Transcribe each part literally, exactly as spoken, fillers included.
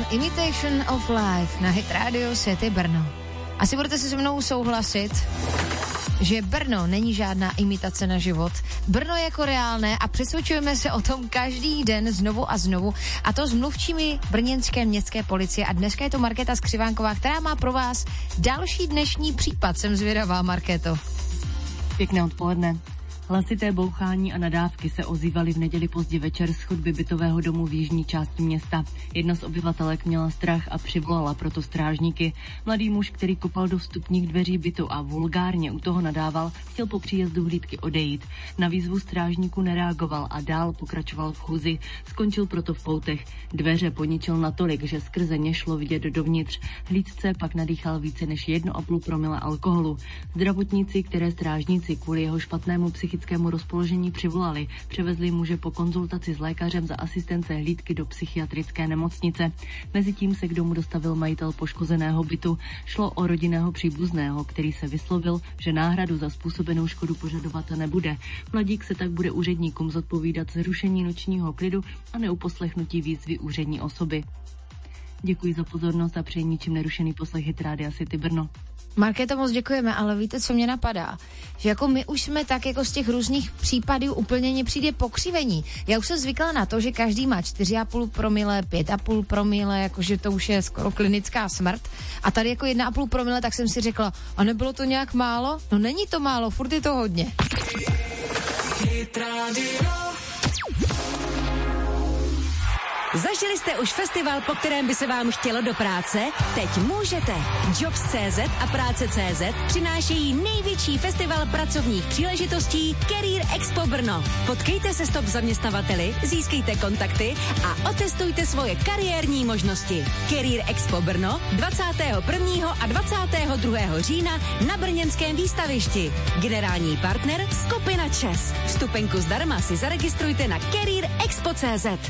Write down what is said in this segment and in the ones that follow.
Imitation of Life na Hit Radio City Brno. Asi budete se se mnou souhlasit, že Brno není žádná imitace na život. Brno je jako reálné a přesvědčujeme se o tom každý den znovu a znovu. A to s mluvčími brněnské městské policie. A dneska je to Markéta Skřivánková, která má pro vás další dnešní případ. Jsem zvědavá, Markéto. Pěkné odpoledne. Hlasité bouchání a nadávky se ozývaly v neděli pozdě večer z chodby bytového domu v jižní části města. Jedna z obyvatelek měla strach a přivolala proto strážníky. Mladý muž, který kopal do vstupních dveří bytu a vulgárně u toho nadával, chtěl po příjezdu hlídky odejít. Na výzvu strážníků nereagoval a dál pokračoval v chůzi. Skončil proto v poutech. Dveře poničil natolik, že skrze ně šlo vidět dovnitř. Hlídce pak nadýchal více než jedno a půl promile alkoholu. Zdravotníci, které strážníci kvůli jeho špatnému psychickému rozpoložení přivolali, převezli muže po konzultaci s lékařem za asistence hlídky do psychiatrické nemocnice. Mezitím se k domu dostavil majitel poškozeného bytu. Šlo o rodinného příbuzného, který se vyslovil, že náhradu za způsobenou škodu požadovat nebude. Mladík se tak bude úředníkům zodpovídat zrušení nočního klidu a neuposlechnutí výzvy úřední osoby. Děkuji za pozornost a přeji ničím nerušený poslech Hit Rádia City Brno. Markéto, moc děkujeme, ale víte, co mě napadá? Že jako my už jsme tak jako z těch různých případů úplně nepřijde pokřivení. Já už jsem zvykla na to, že každý má čtyři a půl promile, pět a půl promile, jakože to už je skoro klinická smrt. A tady jako jedna a půl promile, tak jsem si řekla, a nebylo to nějak málo? No není to málo, furt je to hodně. Zažili jste už festival, po kterém by se vám chtělo do práce? Teď můžete. Jobs tečka cé zet a práce tečka cé zet přinášejí největší festival pracovních příležitostí Career Expo Brno. Potkejte se s top zaměstnavateli, získejte kontakty a otestujte svoje kariérní možnosti. Career Expo Brno dvacátého prvního a dvacátého druhého října na brněnském výstavišti. Generální partner skupina ČES. Vstupenku zdarma si zaregistrujte na career expo tečka cé zet.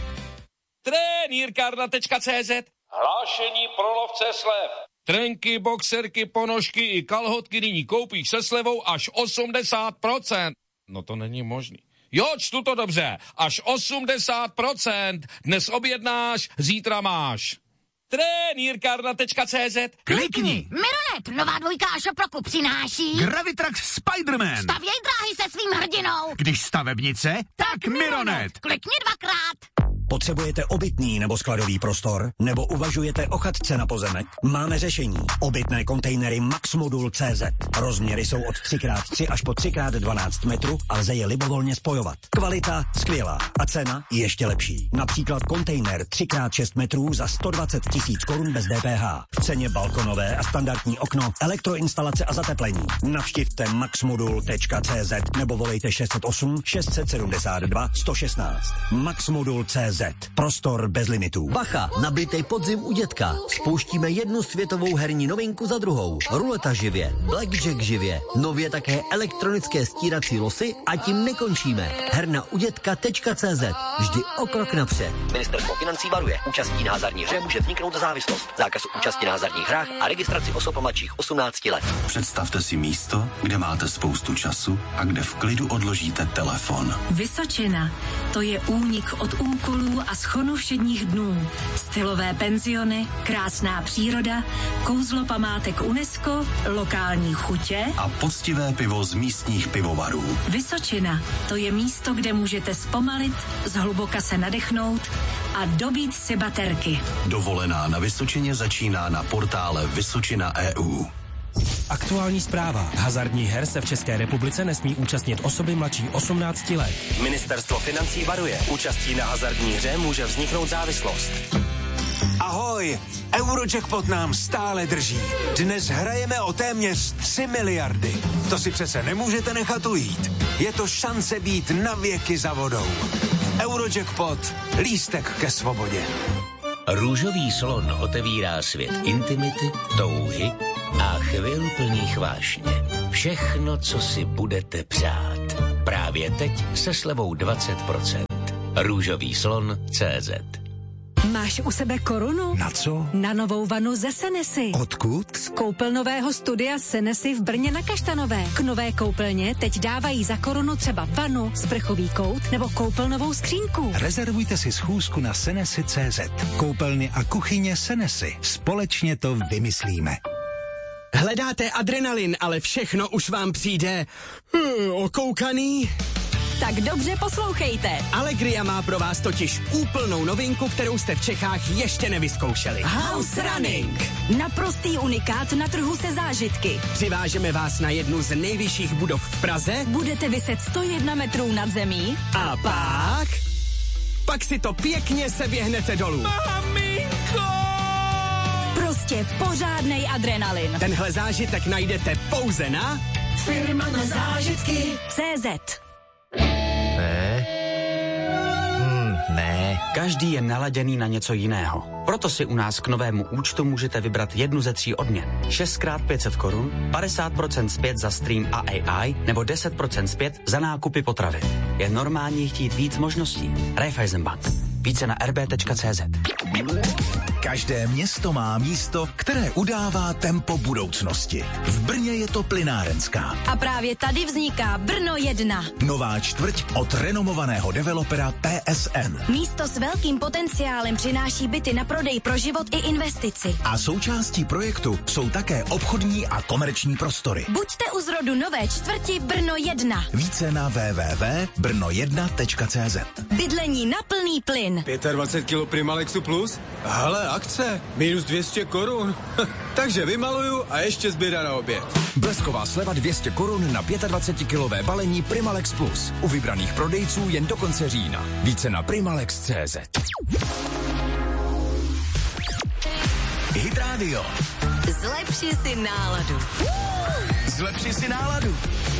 Trenýrkárna tečka cé zet. Hlášení pro lovce slev. Trenky, boxerky, ponožky i kalhotky nyní koupíš se slevou až osmdesát procent. No to není možný. Jo, čtu to dobře. Až osmdesát procent. Dnes objednáš, zítra máš. Trenýrkárna tečka cé zet. Klikni. Mironet, nová dvojka a šoproku přináší Gravitrax Spiderman. Stavěj dráhy se svým hrdinou. Když stavebnice, tak, tak Mironet. Klikni dvakrát. Potřebujete obytný nebo skladový prostor? Nebo uvažujete o chatce na pozemek? Máme řešení. Obytné kontejnery Maxmodul tečka cé zet. Rozměry jsou od tři krát tři až po tři krát dvanáct metrů a lze je libovolně spojovat. Kvalita skvělá a cena ještě lepší. Například kontejner tři krát šest metrů za sto dvacet tisíc korun bez dé pé há. V ceně balkonové a standardní okno, elektroinstalace a zateplení. Navštivte maxmodul tečka cé zet nebo volejte šest set osm šest set sedmdesát dva sto šestnáct. Maxmodul tečka cé zet. Prostor bez limitů. Bacha, nabitej podzim u dětka. Spouštíme jednu světovou herní novinku za druhou. Ruleta živě, blackjack živě, nově také elektronické stírací losy a tím nekončíme. herna u dětka tečka cé zet. Vždy o krok napřed. Ministerstvo financí varuje. Účastí na hazardní hře může vzniknout závislost. Zákaz účasti na hazardních hrách a registraci osob mladších osmnácti let. Představte si místo, kde máte spoustu času a kde v klidu odložíte telefon. Vysočina. To je únik od úkolů a schonu všedních dnů. Stylové penziony, krásná příroda, kouzlo památek UNESCO, lokální chutě a poctivé pivo z místních pivovarů. Vysočina. To je místo, kde můžete zpomalit, zhluboka se nadechnout a dobít si baterky. Dovolená na Vysočině začíná na portále Vysočina tečka é ú. Aktuální zpráva. Hazardních her se v České republice nesmí účastnit osoby mladší osmnácti let. Ministerstvo financí varuje. Účastí na hazardní hře může vzniknout závislost. Ahoj, Eurojackpot nám stále drží. Dnes hrajeme o téměř tři miliardy. To si přece nemůžete nechat ujít. Je to šance být na věky za vodou. Eurojackpot, lístek ke svobodě. Růžový slon otevírá svět intimity, touhy a chvil plných vášně. Všechno, co si budete přát. Právě teď se slevou dvacet procent. Růžový slon tečka cé zet. Máš u sebe korunu? Na co? Na novou vanu ze Senesy. Odkud? Z koupelnového studia Senesy v Brně na Kaštanové. K nové koupelně teď dávají za korunu třeba vanu, sprchový kout nebo koupelnovou skřínku. Rezervujte si schůzku na senesy tečka cé zet. Koupelny a kuchyně Senesy. Společně to vymyslíme. Hledáte adrenalin, ale všechno už vám přijde uh, okoukaný? Tak dobře poslouchejte. Allegria má pro vás totiž úplnou novinku, kterou jste v Čechách ještě nevyzkoušeli. House Running. Naprostý unikát na trhu se zážitky. Přivážeme vás na jednu z nejvyšších budov v Praze. Budete viset sto jedna metrů nad zemí. A pak... Pak si to pěkně seběhnete dolů. Maminko! Prostě pořádnej adrenalin. Tenhle zážitek najdete pouze na Firma na zážitky C Z. Ne. Hmm, ne. Každý je naladěný na něco jiného. Proto si u nás k novému účtu můžete vybrat jednu ze tří odměn. šestkrát pět set korun, padesát procent zpět za stream a A I nebo deset procent zpět za nákupy potravy. Je normální chtít víc možností. Raiffeisenbank. Více na r b tečka cé zet. Každé město má místo, které udává tempo budoucnosti. V Brně je to Plynárenská. A právě tady vzniká Brno jedna. Nová čtvrť od renomovaného developera P S N. Místo s velkým potenciálem přináší byty na prodej pro život i investici. A součástí projektu jsou také obchodní a komerční prostory. Buďte u zrodu nové čtvrti Brno jedna. Více na w w w tečka brno jedna tečka cé zet. Bydlení na plný plyn. dvacet pět kilo Primalexu plus? Hele, akce. Minus dvě stě korun. Takže vymaluju a ještě zbyda na oběd. Blesková sleva dvě stě korun na dvacetkilové balení Primalex Plus. U vybraných prodejců jen do konce října. Více na primalex tečka cé zet. Hit Radio. Zlepši si náladu. Zlepši si náladu.